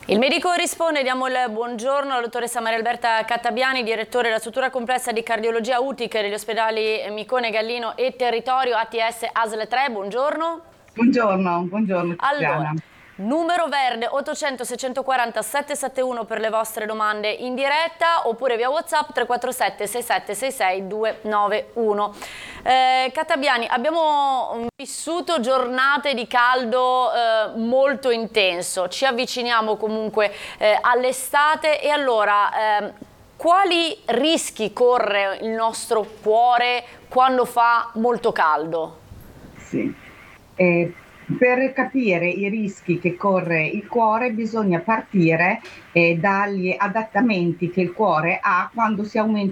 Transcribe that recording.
Il medico risponde, diamo il buongiorno alla dottoressa Maria Alberta Cattabiani, direttore della struttura complessa di cardiologia UTIC degli ospedali Micone, Gallino e Territorio ATS ASL 3, buongiorno. Buongiorno Allora, Tiziana. numero verde 800 640 771 per le vostre domande in diretta oppure via WhatsApp 347 6766 291. Cattabiani, abbiamo vissuto giornate di caldo molto intenso, ci avviciniamo comunque all'estate e allora quali rischi corre il nostro cuore quando fa molto caldo? Sì. Per capire i rischi che corre il cuore bisogna partire dagli adattamenti che il cuore ha quando si aumenta